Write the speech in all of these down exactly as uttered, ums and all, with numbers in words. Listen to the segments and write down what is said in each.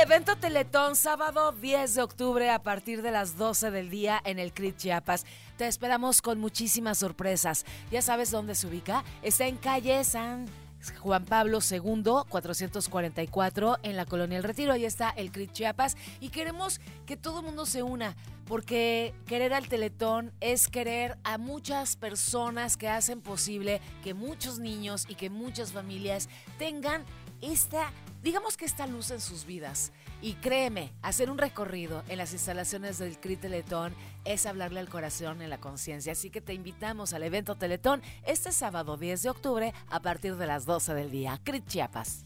evento Teletón, sábado diez de octubre a partir de las doce del día en el C R I T Chiapas. Te esperamos con muchísimas sorpresas. ¿Ya sabes dónde se ubica? Está en calle San Juan Pablo segundo, cuatrocientos cuarenta y cuatro, en la Colonia El Retiro. Ahí está el C R I T Chiapas y queremos que todo el mundo se una, porque querer al Teletón es querer a muchas personas que hacen posible que muchos niños y que muchas familias tengan esta, digamos que esta luz en sus vidas. Y créeme, hacer un recorrido en las instalaciones del C R I T Teletón es hablarle al corazón en la conciencia. Así que te invitamos al evento Teletón este sábado diez de octubre a partir de las doce del día. C R I T Chiapas.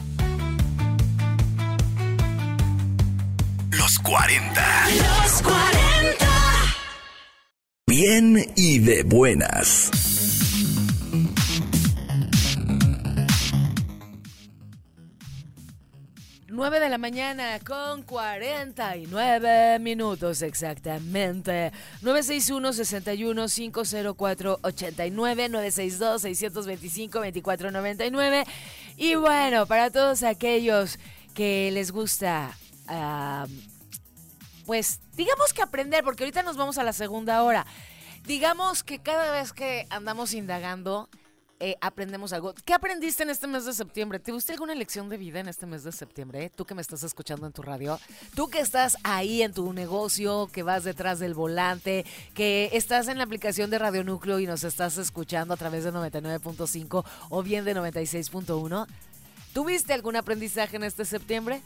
Los cuarenta. Los cuarenta. Bien y de buenas. nueve de la mañana con cuarenta y nueve minutos exactamente. nueve seis uno, seis uno, cinco cero cuatro, ocho nueve, nueve seis dos, seis dos cinco, dos cuatro nueve nueve. Y bueno, para todos aquellos que les gusta, uh, pues digamos que aprender, porque ahorita nos vamos a la segunda hora. Digamos que cada vez que andamos indagando, Eh, aprendemos algo. ¿Qué aprendiste en este mes de septiembre? ¿Te gusta alguna lección de vida en este mes de septiembre? Tú que me estás escuchando en tu radio, tú que estás ahí en tu negocio, que vas detrás del volante, que estás en la aplicación de Radio Núcleo y nos estás escuchando a través de noventa y nueve punto cinco o bien de noventa y seis punto uno. ¿Tuviste algún aprendizaje en este septiembre?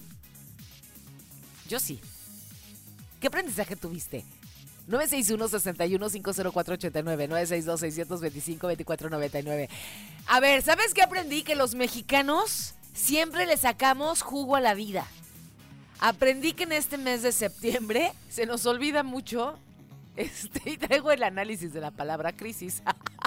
Yo sí. ¿Qué aprendizaje tuviste? nueve seis uno, seis uno, cinco cero cuatro, ocho nueve, nueve seis dos, seis dos cinco, dos cuatro nueve nueve. A ver, ¿sabes qué aprendí? Que los mexicanos siempre le sacamos jugo a la vida. Aprendí que en este mes de septiembre se nos olvida mucho, este, y traigo el análisis de la palabra crisis.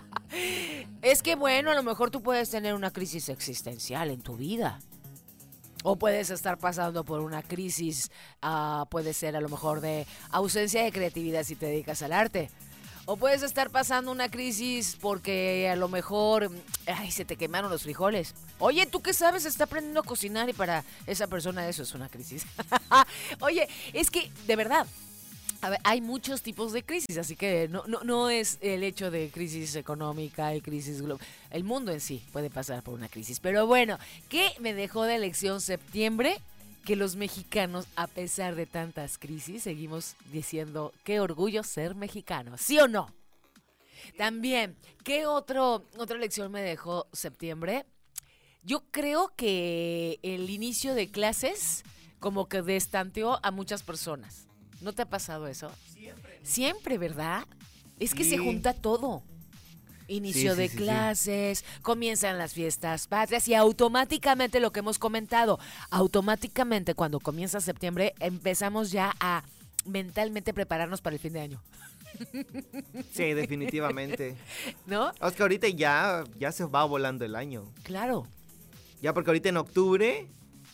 Es que bueno, a lo mejor tú puedes tener una crisis existencial en tu vida. O puedes estar pasando por una crisis, uh, puede ser a lo mejor de ausencia de creatividad si te dedicas al arte. O puedes estar pasando una crisis porque a lo mejor, ay, se te quemaron los frijoles. Oye, ¿tú qué sabes? Está aprendiendo a cocinar y para esa persona eso es una crisis. Oye, es que, de verdad, a ver, hay muchos tipos de crisis, así que no, no, no es el hecho de crisis económica y crisis global. El mundo en sí puede pasar por una crisis. Pero bueno, ¿qué me dejó de lección septiembre? Que los mexicanos, a pesar de tantas crisis, seguimos diciendo qué orgullo ser mexicano, ¿sí o no? También, ¿qué otro, otra lección me dejó septiembre? Yo creo que el inicio de clases como que destanteó a muchas personas. ¿No te ha pasado eso? Siempre. Siempre, ¿verdad? Es que sí. Se junta todo. Inicio sí, sí, de sí, clases, sí. Comienzan las fiestas patrias y automáticamente lo que hemos comentado, automáticamente cuando comienza septiembre empezamos ya a mentalmente prepararnos para el fin de año. Sí, definitivamente. ¿No? Es que ahorita ya, ya se va volando el año. Claro. Ya porque ahorita en octubre...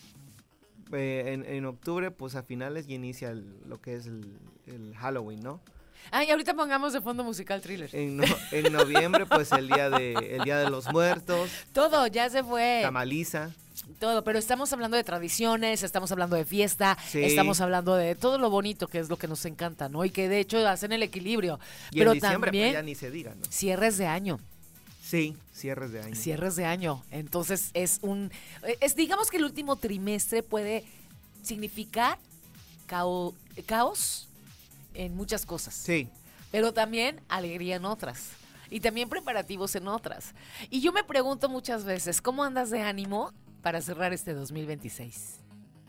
Eh, en, en octubre, pues a finales ya inicia el, lo que es el, el Halloween, ¿no? Ah, y ahorita pongamos de fondo musical Thriller. En, no, en noviembre, pues el día de el día de los muertos. Todo, ya se fue. Tamaliza. Todo, pero estamos hablando de tradiciones, estamos hablando de fiesta, sí. Estamos hablando de todo lo bonito que es lo que nos encanta, ¿no? Y que de hecho hacen el equilibrio. Y pero en diciembre, también, pues ya ni se diga, ¿no? Cierres de año. Sí, cierres de año. Cierres de año. Entonces es un... es digamos que el último trimestre puede significar cao, caos en muchas cosas. Sí. Pero también alegría en otras. Y también preparativos en otras. Y yo me pregunto muchas veces, ¿cómo andas de ánimo para cerrar este dos mil veintiséis?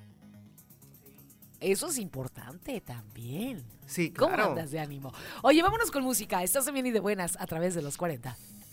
Eso es importante también. Sí, claro. ¿Cómo andas de ánimo? Oye, vámonos con música. Estás bien y de buenas a través de los cuarenta.